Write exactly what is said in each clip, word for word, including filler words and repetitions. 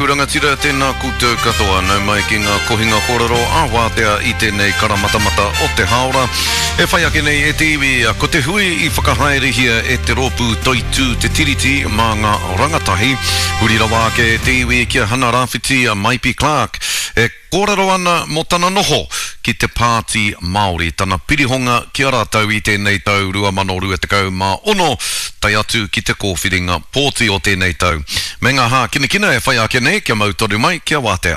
kuranga tira tēnā koutou katoa nau mai ki ngā kohinga kōrero a wātea i tēnei karamatamata o te haora. E whai ake nei e te iwi ko te hui i whakahaere hia e te rōpū toitū te tiriti mā ngā rangatahi. Huri rawa ake te iwi kia hana rāwhiti a Maipi Clark. E kōrero ana mo tana noho ki te pāti Māori. Tana pirihonga ki a rātau i tēnei tau rua mano rua te kau mā ono tai atu ki te kōwhiringa pōti o tēnei tau. Me ngā hā kina kina e whai ake nei kia mautoru mai kia wātea.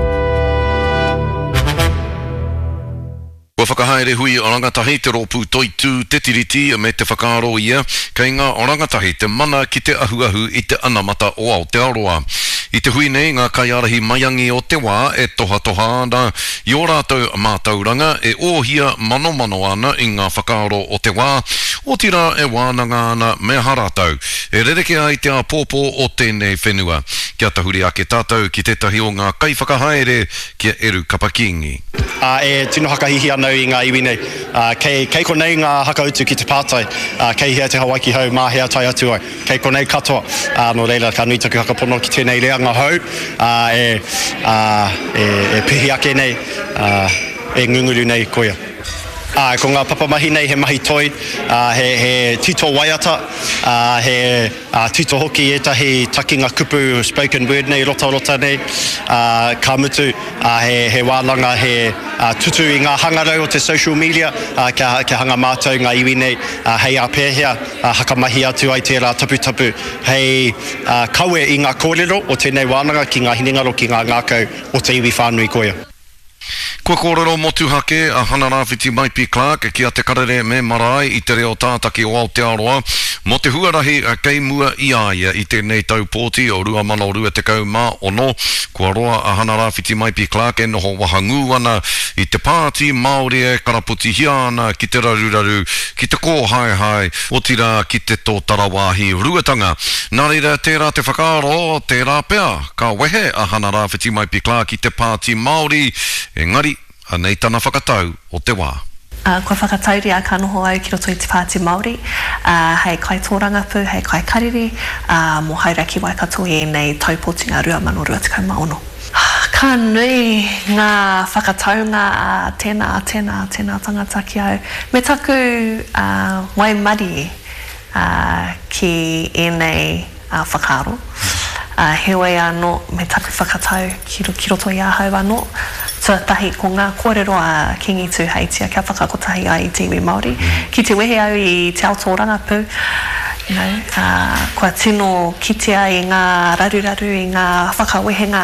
Kua whakahaere hui o rangatahi te rōpū toitū te tiriti me te whakaaro ia, kei ngā o rangatahi te mana ki te ahuahu i te anamata o Aotearoa. I te hui nei ngā kaiarahi maiangi o te wā e toha toha ana i o rātou mātauranga e ōhia mano mano ana i ngā whakaaro o te wā, o tira e wānanga ana me harātou. E rereke ai te a pōpō o tēnei whenua. Kia tahuri ake tātou ki tētahi o ngā kai whakahaere kia Eru Kapakingi. Uh, e tino hakahihi anau i ngā iwi nei. Uh, kei, kei konei ngā hakautu ki te pātai. Uh, kei hea te Hawaii hau, mā hea tai atu ai. Kei konei katoa. Uh, no reira, ka nui taku hakapono ki tēnei reanga hau. Uh, e, uh, e, e pihi ake nei. Uh, e ngunguru nei koia. Uh, ko ngā papamahi nei he mahi toi, uh, he, he tito waiata, uh, he uh, tito hoki etahi takinga kupu spoken word nei, rota rota nei, uh, ka mutu, uh, he, he wālanga, he uh, tutu i ngā hangarau o te social media, uh, kia, kia hanga mātou ngā iwi nei, uh, hei a pēhea, uh, hakamahi atu ai tērā tapu tapu, hei uh, kaue i ngā kōrero o tēnei wānanga ki ngā hinengaro ki ngā ngākau o te iwi whānui koia. Kua kōrero motu hake a hana rāwhiti Maipi Clark ki a te karere me marae i te reo tātaki o Aotearoa. Mo te huarahi a kei mua i aia i tēnei tau pōti o rua mano rua te kau mā ono. Kua roa a hana rāwhiti Maipi Clark e noho wahangu ana i te pāti Māori e karaputi hia ana ki te raruraru, ki te kō hai hai, o tira ki te tō tarawāhi ruatanga. Nā reira tērā te whakaaro, tērā pea, ka wehe a hana rāwhiti Maipi Clark i te pāti Māori, engari anei tana whakatau o te wā. Uh, kua whakatauri a ka noho au ki roto i te pāti Māori, uh, hei kai tōrangapu, hei kai kariri, uh, mo hauraki waikato i nei taupōtinga rua mano rua te kauma ono. Ka nui ngā whakataunga a uh, tēnā, tēnā, tēnā tangata ki au. Me taku uh, waimari uh, ki e nei uh, whakaaro. Uh, heoi anō me taku whakatau ki, ki roto i ahau anō. Tuatahi ko ngā kōrero a Kingi tū heitia kia whakakotahi ai i te iwi Māori. Ki te wehe au i te Aotearoa rangapu, you know, uh, kua tino kitea i ngā raruraru, i ngā whakawehenga.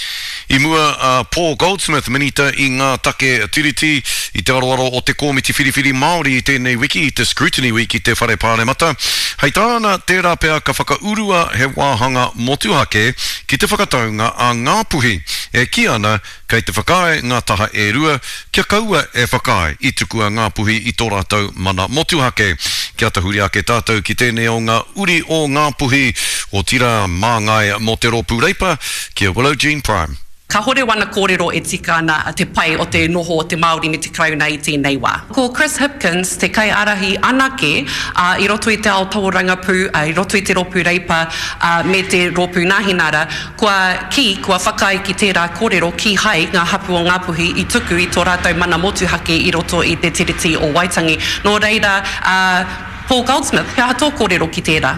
I mua uh, Paul Goldsmith minita i ngā take tiriti i te aroaro o te kōmiti whiriwhiri Māori i tēnei wiki, i te Scrutiny Week i te whare pāremata. Hei tāna tērā pea ka whakaurua he wāhanga motuhake ki te whakataunga a ngā puhi e ki ana kei te whakae ngā taha e rua kia kaua e whakae i tukua ngā puhi i tō rātou mana motuhake. Kia tahuri ake tātou ki tēnei o ngā uri o ngā puhi o tira mā ngai mo te rōpū reipa kia Willow Jean Prime. Ka hore wana kōrero e tika ana te pai o te noho o te Māori me te krauna i tēnei wā. Ko Chris Hipkins, te kai arahi anake uh, i roto i te Aotearoa rangapu, uh, i roto i te rōpū reipa uh, me te rōpū Ngāhinara, kua ki, kua whakai ki tērā kōrero ki hai ngā hapu o ngā puhi i tuku i tō rātou mana motuhake i roto i te tiriti o Waitangi. Nō reira, uh, Paul Goldsmith, kia hato kōrero ki tērā.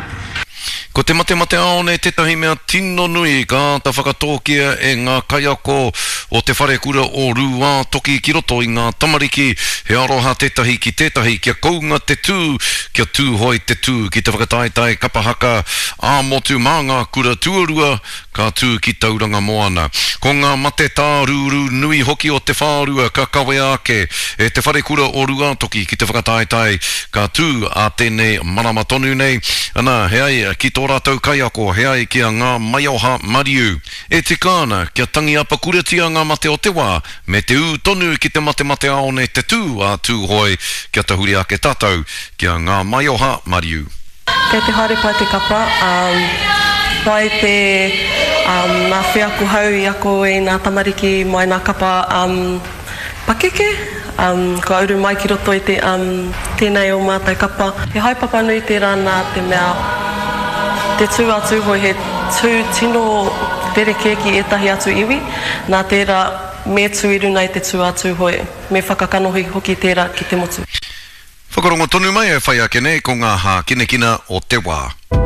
Ko te mate mate aone tetahi mea tino nui ka ta whakatōkia e ngā kaiako o te whare kura o rua toki ki roto i ngā tamariki he aroha tetahi ki tetahi kia kounga te tū, kia tūhoi te tū ki te whakataitai kapahaka a motu mā ngā kura tuarua ka tū ki tauranga moana. Ko ngā mate tā rūru nui hoki o te whārua ka kawe ake e te whare kura o rua toki ki te whakataitai ka tū a tēnei marama tonu nei ana he ai ki tō rātou kaiako he ai kia ngā maioha mariu. E te kāna kia tangi apa kuretia ngā mate o te wā me te ū tonu ki te mate mate aone te tū a tūhoi kia tahuri ake tātou kia ngā maioha mariu. Kei te haere pai te kapa, um, pai te um, nā whiaku hau i ako i nā tamariki mai nā kapa um, pakeke. Um, ko auru mai ki roto i te um, tēnei o mātai kapa. He haipapa nui tērā nā te mea te tū atu hoi he tū tino tere keki e tahi atu iwi, nā tērā me tuiru nei te tū atu hoi, me whakakanohi hoki tērā ki te motu. Whakarongo tonu mai e whai ake nei ko ngā hā kine kina o te wā.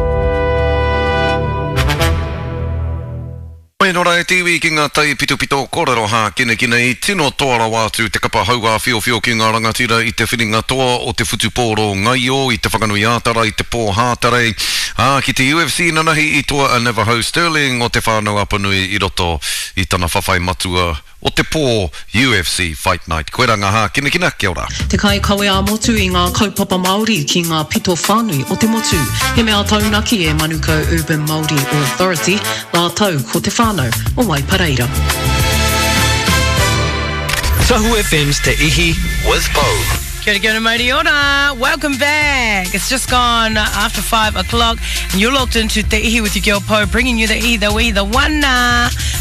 Mai nora e tiwi ki ngā tai pito pito kōrero hā kine kina i tino toara wātu te kapa hauā whio whio ki ngā rangatira i te whiringa toa o te whutupōro ngai o i te whakanui ātara i te pō hātarei. Ah, ki te U F C nanahi i toa a Navajo Sterling o te whānau apanui i roto i tana whawhai matua o te pō U F C Fight Night. Koe ranga hā, kina kina, kia ora. Te kai kawe a motu i ngā kaupapa Māori ki ngā pito whānui o te motu. He mea taunaki e Manuka Urban Māori Authority, ngā tau ko te whānau o Waipareira. Tahu F M's Te Ihi with Bo. Kia ora, kia ora, Māori ora. Welcome back. It's just gone after five o'clock and you're locked into Te Ihi with your girl Po, bringing you the Ihi, the wee, the wana.